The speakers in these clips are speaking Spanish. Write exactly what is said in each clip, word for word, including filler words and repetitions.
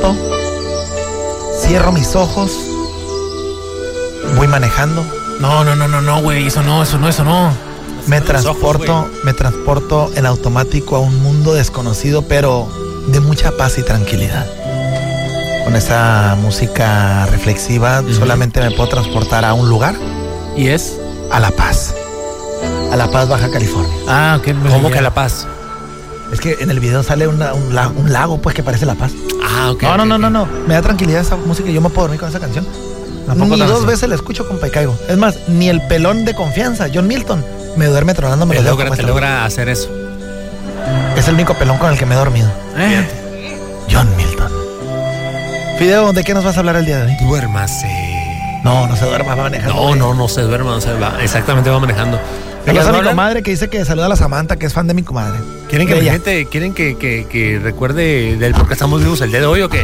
cierro mis ojos, voy manejando. No, no, no, no, no, güey, eso no, eso no, eso no. Me transporto, ojos, me transporto en automático a un mundo desconocido, pero de mucha paz y tranquilidad. Con esa música reflexiva, uh-huh. solamente me puedo transportar a un lugar. ¿Y es? A La Paz. A La Paz, Baja California. Ah, ok. ¿Cómo que La Paz? Es que en el video sale una, un, lago, un lago, pues, que parece La Paz. Ah, ok. No, okay, no, no, okay. no, no. Me da tranquilidad esa música y yo me puedo dormir con esa canción. Ni dos veces la escucho, compa, y caigo. Es más, ni el pelón de confianza, John Milton, me duerme tronándome los dedos. Logra, te logra hacer eso. Es el único pelón con el que me he dormido. Eh. John Milton. Fideo, ¿de qué nos vas a hablar el día de hoy? Duérmase. No, no se duerma, va manejando. No, no, no se duerma, no se va. Exactamente, va manejando. Saludos a mi comadre que dice que saluda a la Samantha, que es fan de mi comadre. ¿Quieren que, gente, ¿quieren que, que, que recuerde del por qué estamos vivos el día de hoy o qué?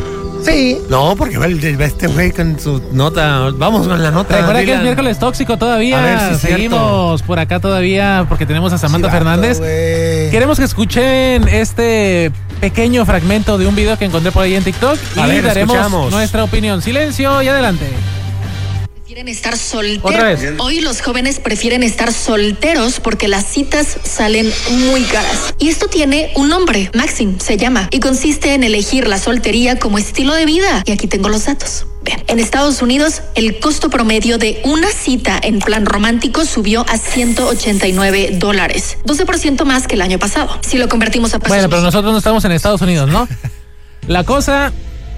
Sí. No, porque va este güey con su nota. Vamos con la nota. Recuerda que es miércoles tóxico todavía. A ver si seguimos cierto. por acá todavía porque tenemos a Samantha Chivato, Fernández. Wey. Queremos que escuchen este pequeño fragmento de un video que encontré por ahí en TikTok a y ver, daremos escuchamos. nuestra opinión. Silencio y adelante. Prefieren estar solteros. Otra vez. Hoy los jóvenes prefieren estar solteros porque las citas salen muy caras. Y esto tiene un nombre, Maxim se llama, y consiste en elegir la soltería como estilo de vida. Y aquí tengo los datos. Bien, en Estados Unidos, el costo promedio de una cita en plan romántico subió a ciento ochenta y nueve dólares, doce por ciento más que el año pasado. Si lo convertimos a pesos. Bueno, pero nosotros no estamos en Estados Unidos, ¿no? La cosa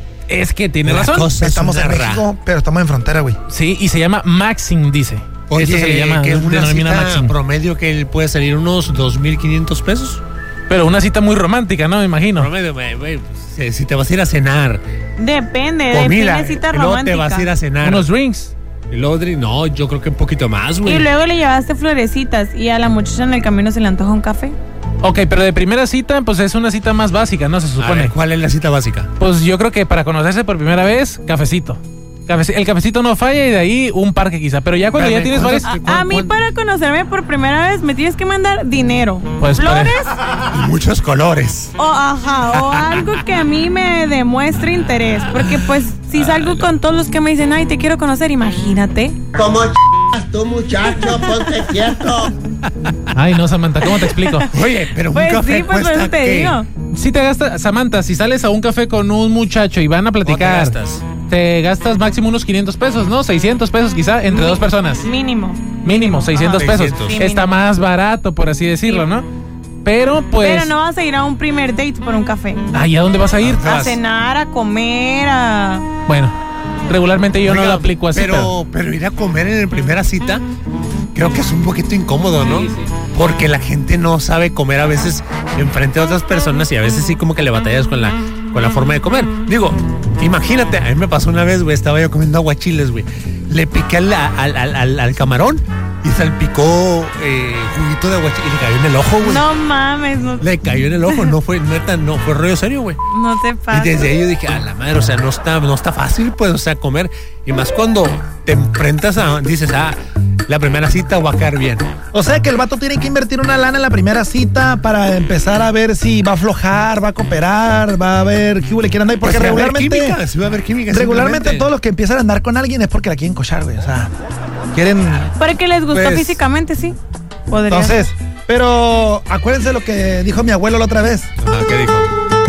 es que tiene La razón. cosa Estamos es en una México, pero estamos en frontera, güey. Sí, y se llama Maxim, dice. Oye, Esto se le llama, que una denomina cita Maxim. promedio que puede salir unos dos mil quinientos pesos. Pero una cita muy romántica, ¿no? Me imagino. Promedio, güey, güey, si- si te vas a ir a cenar, Depende, comida, depende cita y luego romántica. te vas a ir a cenar. Unos drinks. Y luego, no, yo creo que un poquito más, güey. Y luego le llevaste florecitas y a la muchacha en el camino se le antoja un café. Ok, pero de primera cita, pues es una cita más básica, ¿no? Se A supone. ver, ¿cuál es la cita básica? Pues yo creo que para conocerse por primera vez, cafecito. Cafe- el cafecito no falla y de ahí un parque quizá. Pero ya cuando Espérame, ya tienes varios... ¿cuántos- A, a mí para conocerme por primera vez me tienes que mandar dinero, Pues, flores Y muchos colores. o ajá, o algo que a mí me demuestre interés. Porque pues si salgo con todos los que me dicen, ay, te quiero conocer, imagínate. Como ch***as tú, muchacho, ponte quieto. Ay, no, Samantha, ¿cómo te explico? Oye, pero un Pues café sí, pues por cuesta eso te ¿qué? digo. Si te gastas, Samantha, si sales a un café con un muchacho y van a platicar, ¿Cuánto gastas? te gastas máximo unos quinientos pesos, ¿no? seiscientos pesos quizá, entre dos personas. Mínimo. Mínimo, seiscientos Ajá, pesos. seiscientos. Sí, Está mínimo. más barato, por así decirlo, Sí. ¿no? Pero pues... Pero no vas a ir a un primer date por un café. Ay, ¿a dónde vas a ir? ¿Qué A vas? cenar, a comer, a... Bueno, regularmente yo no Oiga, lo aplico así. Pero, pero ir a comer en la primera cita, creo que es un poquito incómodo, ¿no? Sí, sí. Porque la gente no sabe comer a veces enfrente de otras personas y a veces sí como que le batallas con la, con la forma de comer. Digo, imagínate, a mí me pasó una vez, güey, estaba yo comiendo aguachiles, güey. Le piqué al, al, al, al, al camarón y salpicó eh, juguito de aguachile y le cayó en el ojo, güey. No mames, no, Le cayó en el ojo, no fue neta, no fue rollo serio, güey. no te Y pases. desde ahí yo dije, a la madre, o sea, no está, no está fácil, pues, o sea, comer. Y más cuando te enfrentas a, dices, ah, la primera cita va a caer bien. O sea que el vato tiene que invertir una lana en la primera cita para empezar a ver si va a aflojar, va a cooperar, va a ver qué le quieren dar. Porque Pues sí va a haber regularmente, química, sí va a haber química, regularmente simplemente. todos los que empiezan a andar con alguien es porque la quieren cochar, güey. O sea, quieren. Porque les gustó Pues- físicamente, sí. Podría. Entonces, pero acuérdense lo que dijo mi abuelo la otra vez. Ajá, ¿qué dijo?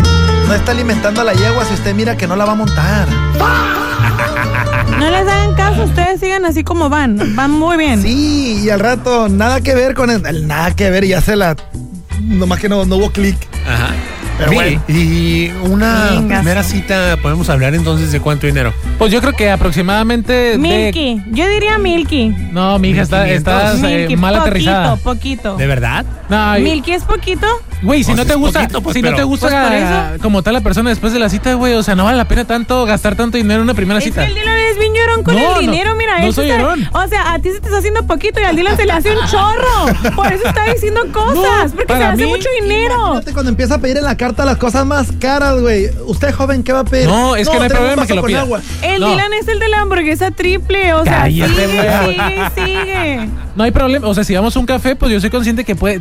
No está alimentando a la yegua si usted mira que no la va a montar. No les hagan caso, ustedes sigan así como van. Van muy bien. Sí, y al rato nada que ver con el, el nada que ver y ya se la. Nomás que no, no hubo clic. Ajá. Pero Mire, bueno. y una Venga, primera sí. cita, podemos hablar entonces de cuánto dinero. Pues yo creo que aproximadamente... de- Milky. Yo diría Milky. No, mi hija, está, mil quinientos. estás eh, Milky, mal poquito, aterrizada. poquito. ¿De verdad? No, y- Milky es poquito. Güey, si Pues no te es gusta, poquito, pues, si no pero- te gusta Pues por ah, como tal la persona después de la cita, güey, o sea, no vale la pena tanto gastar tanto dinero en una primera Es cita. que el Dylan es bien llorón con No, el no, dinero, mira. no él soy se está- llorón. O sea, a ti se te está haciendo poquito y al Dylan se le hace un chorro. Por eso está diciendo cosas. No, porque se para le hace mí- mucho dinero. Imagínate cuando empieza a pedir en la carta las cosas más caras, güey. Usted, joven, ¿qué va a pedir? No, es que no hay tengo un problema vaso que lo con pida. agua. El No. Dylan es el de la hamburguesa triple. O sea, Cállate, sigue, güey. sigue, sigue. No hay problema, o sea, si vamos a un café, pues yo soy consciente que puede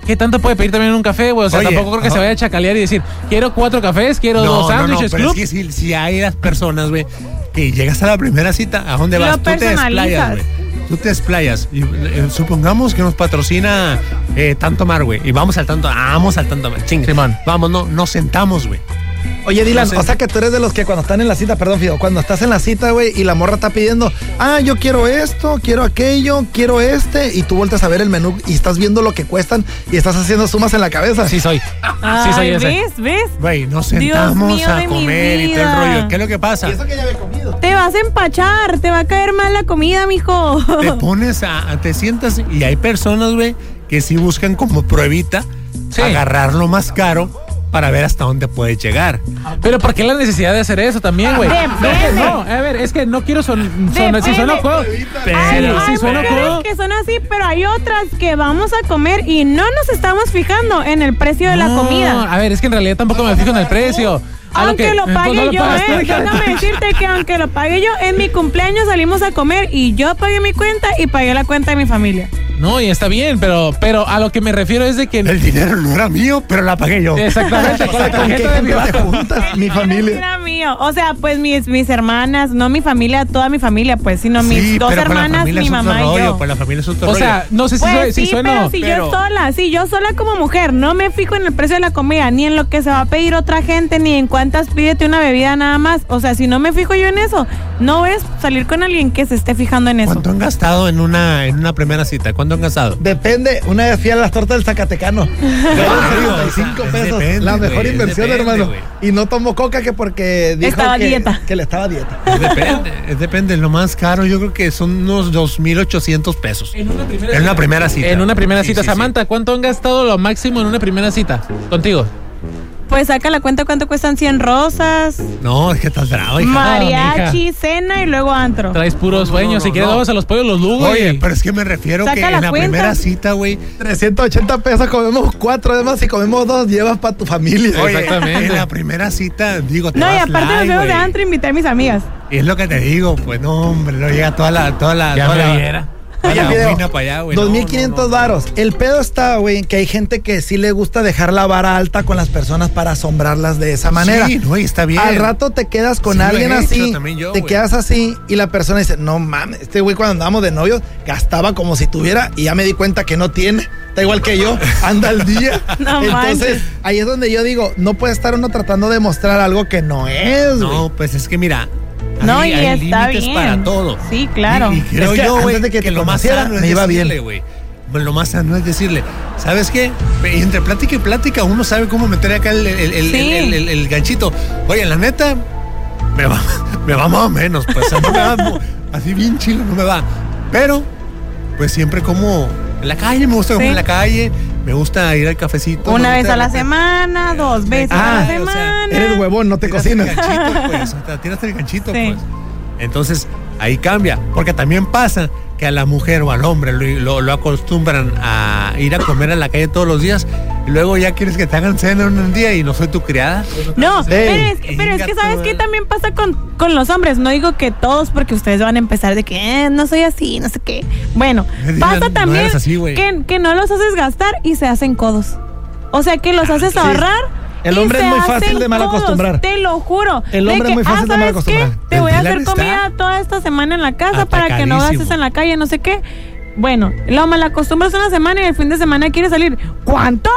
¿qué tanto puede pedir también en un café, güey? O sea, Oye, tampoco creo que ajá. se vaya a chacalear y decir, quiero cuatro cafés, quiero No, dos no, no, sándwiches, pero club. es que si, si hay las personas, güey, que llegas a la primera cita, ¿a dónde Lo vas? Tú te personalizas. desplayas, güey. Tú te desplayas. Y, eh, supongamos que nos patrocina eh, Tanto Mar, güey. Y vamos al Tanto, ah, vamos al Tanto Mar. Ching. Simón. Vamos, no, nos sentamos, güey. Oye, Dylan, No sé. o sea que tú eres de los que cuando están en la cita, perdón, Fido, cuando estás en la cita, güey, y la morra está pidiendo, ah, yo quiero esto, quiero aquello, quiero este, y tú vueltas a ver el menú y estás viendo lo que cuestan y estás haciendo sumas en la cabeza. Sí soy. Ay, sí soy ese. ¿ves? ¿Ves? Güey, nos Dios sentamos mío a de mi comer y todo el vida. rollo. ¿Qué es lo que pasa? Y eso que ya había comido. Te vas a empachar, te va a caer mal la comida, mijo. Te pones a, a- te sientas y hay personas, güey, que sí buscan como pruebita Sí. agarrar lo más caro para ver hasta dónde puedes llegar. Pero ¿por qué la necesidad de hacer eso también, güey? Depende. No, a ver, es que no quiero son, son- Depende. si suena juego. Pero- Hay, Sí, hay sí suena mujeres juego. que son así, pero hay otras que vamos a comer y no nos estamos fijando en el precio de la No, comida. a ver, es que en realidad tampoco me fijo en el precio. A lo Aunque que- lo pues, pague no lo yo, pagas tú, eh. hija de tu- Déjame decirte que aunque lo pague yo, en mi cumpleaños salimos a comer y yo pagué mi cuenta y pagué la cuenta de mi familia. No, y está bien, pero, pero a lo que me refiero es de que... El dinero no era mío, pero la pagué yo. Exactamente, con la ¿Con qué tarjeta de mi gente te banco. juntas? Mi No familia. era mío. O sea, pues mis, mis hermanas, no mi familia, toda mi familia, pues, sino mis Sí, dos pero con la hermanas, familia mi es otro mamá y rollo, yo. Pues la familia es otro O sea, no sé si, Pues soy- si sí, sueno... pero si pero- yo sola, si yo sola como mujer, no me fijo en el precio de la comida, ni en lo que se va a pedir otra gente, ni en cuántas pídete una bebida nada más. O sea, si no me fijo yo en eso, no es salir con alguien que se esté fijando en eso. ¿Cuánto han gastado en una, en una primera cita? ¿Cuánto han gastado? Depende, una vez fui a las tortas del Zacatecano. treinta y cinco Es pesos. depende, la mejor güey, es inversión, depende, hermano. güey. Y no tomó coca que porque dijo Estaba a que, dieta. que le estaba a dieta. Es depende, es depende. Lo más caro yo creo que son unos dos mil ochocientos pesos. En una primera En una primera cita. En una primera Sí, cita. sí, sí. Samantha, ¿cuánto han gastado lo máximo en una primera cita? Contigo. Pues saca la cuenta cuánto cuestan cien rosas, No, es que estás bravo, hija. mariachi, cena y luego antro. Traes puros No, sueños. no, si quieres, no. vamos a los pollos, los lugos. Oye, y- pero es que me refiero Saca que la en la cuenta. primera cita, güey. trescientos ochenta pesos, comemos cuatro. Además, si comemos dos, llevas para tu familia. Oye, Exactamente. en la primera cita, digo, te No, y vas aparte nos light, vemos de güey. antro invité a mis amigas. Y es lo que te digo, pues no, hombre, no llega toda la, toda la, Ya toda me la, viera. toda Oye, la Fideo, buena para allá, güey. dos No, mil no, quinientos no. varos. El pedo está, güey, que hay gente que sí le gusta dejar la vara alta con las personas para asombrarlas de esa manera. Sí, no, y está bien. Al rato te quedas con Sí lo he alguien hecho así, también yo, te güey. quedas así y la persona dice, no mames, este güey cuando andábamos de novios gastaba como si tuviera y ya me di cuenta que no tiene, está igual que yo, anda al día. No Entonces manches. ahí es donde yo digo, no puede estar uno tratando de mostrar algo que no es, güey. No, pues es que mira. No, hay- y hay está límites bien. para todo. Sí, claro. Y, y creo Es que yo, antes güey, de que que, te lo más conociera, sano es me iba bien. decirle, güey. Pues lo más sano es decirle, ¿sabes qué? Entre plática y plática uno sabe cómo meter acá el, el, el, Sí. el, el- el ganchito. Oye, la neta, me va, me va más o menos. Pues no me va mu- así bien chilo, no me va. Pero, pues siempre como en la calle, me gusta comer Sí. en la calle, me gusta ir al cafecito. Una me vez gusta a la de repente- semana, dos veces Ah, a la o sea, semana. Eres huevón, no te Tiras cocinas. el ganchito, pues, o sea, tiras el ganchito, Sí. pues. Entonces, ahí cambia. Porque también pasa que a la mujer o al hombre lo, lo- lo acostumbran a ir a comer a la calle todos los días y luego ya quieres que te hagan cena un día y no soy tu criada. No, pero Ey. es, que- pero es que Inga ¿sabes tu qué madre. también pasa con, con los hombres? No digo que todos, porque ustedes van a empezar de que eh, no soy así, no sé qué. Bueno, Digan, pasa no también eres así, güey. que, que no los haces gastar y se hacen codos. O sea, que los haces sí. ahorrar. El y hombre es se muy fácil hacen de mal codos, acostumbrar. Te lo juro. El hombre De es muy que, fácil ah, de mal ¿sabes qué? acostumbrar. Te voy a El hacer Dylan comida está toda esta semana en la casa para que no atacadísimo. gastes en la calle, no sé qué. Bueno, lo malacostumbras una semana y el fin de semana quieres salir. ¿Cuánto?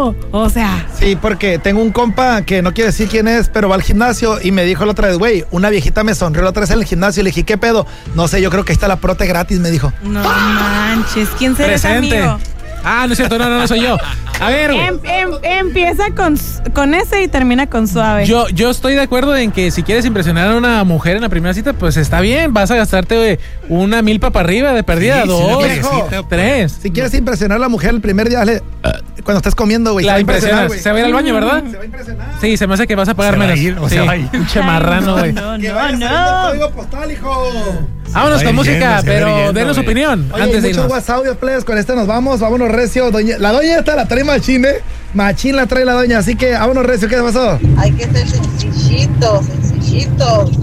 O sea, Sí, porque tengo un compa que no quiere decir quién es, pero va al gimnasio y me dijo la otra vez, güey, una viejita me sonrió la otra vez en el gimnasio y le dije, ¿qué pedo? No sé, yo creo que ahí está la prote gratis, me dijo. no manches. ¿Quién será ese Presente. amigo? Ah, no es cierto, no, no, no soy yo. A ver, güey. Em- em- empieza con, con ese y termina con suave. Yo, yo estoy de acuerdo en que si quieres impresionar a una mujer en la primera cita, pues está bien, vas a gastarte güey, una milpa para arriba de perdida, Sí, sí, dos, una viejo, feriecita, pues. tres. Si quieres impresionar a la mujer el primer día, le- cuando estés comiendo, güey, se va La a impresionar, impresionas. güey. Se va a ir al baño, ¿verdad? Se va a impresionar. Sí, se me hace que vas a pagar Se va a menos. ir, o sí. se va a ir. Pinche Ay, marrano, güey. No, Que no, vaya saliendo el no. código postal, hijo. Vámonos Se va con música, yendo, se va pero yendo, denos güey. opinión Oye, antes de muchos irnos. WhatsApp audios, plebes, con este nos vamos, vámonos recio. Doña, la doña esta la trae machín, ¿eh? Machín la trae la doña, así que vámonos recio, ¿qué pasó? Hay que ser sencillitos, sencillitos.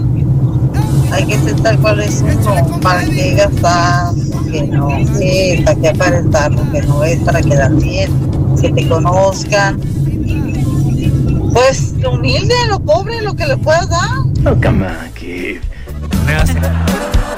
Hay que ser tal cual es uno. ¿Para qué gastar? Que no es, para qué aparentar, porque no es para quedar bien. que te conozcan. Pues lo humilde, lo pobre, lo que le puedas dar. Me hace-